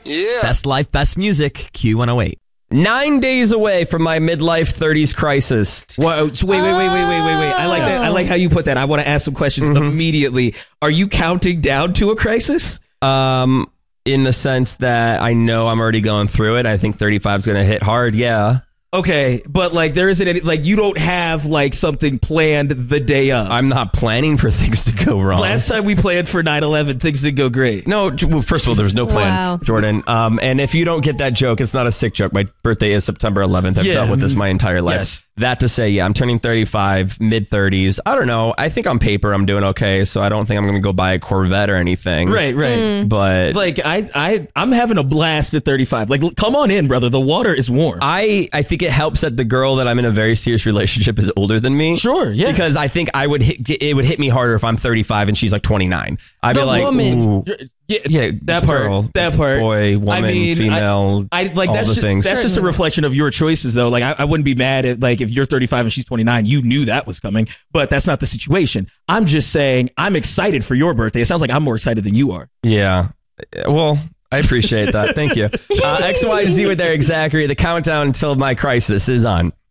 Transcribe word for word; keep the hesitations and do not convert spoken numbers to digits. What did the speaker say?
Yeah. Best life, best music, Q one oh eight. Nine days away from my midlife thirties crisis. Whoa, so wait, wait, wait, wait, wait, wait, wait. I like that. I like how you put that. I want to ask some questions mm-hmm. immediately. Are you counting down to a crisis? Um, in the sense that I know I'm already going through it. I think thirty-five is going to hit hard. Yeah. Okay, but like there isn't any, like you don't have like something planned the day of. I'm not planning for things to go wrong. Last time we planned for nine eleven, things didn't go great. No, well, first of all, there was no plan, Wow. Jordan. Um, and if you don't get that joke, it's not a sick joke. My birthday is September eleventh. I've Yeah. dealt with this my entire life. Yes. That to say, yeah, I'm turning thirty-five, mid thirties. I don't know. I think on paper I'm doing okay, so I don't think I'm going to go buy a Corvette or anything. Right, right. Mm. But Like I, I, I'm having a blast at thirty-five. Like, l- come on in, brother. The water is warm. I, I think it helps that the girl that I'm in a very serious relationship is older than me. Sure, yeah. Because I think I would hit, it would hit me harder if I'm thirty-five and she's like twenty-nine. I'd The be like, woman. ooh. Yeah, Yeah, that part. girl, that part. boy, woman, I mean, female, I, I like all that's the just, things. That's just a reflection of your choices, though. Like I, I wouldn't be mad at like if you're thirty-five and she's twenty-nine. You knew that was coming, but that's not the situation. I'm just saying I'm excited for your birthday. It sounds like I'm more excited than you are. Yeah. Well, I appreciate that. Thank you. Uh, X Y Z with Eric Zachary. The countdown until my crisis is on.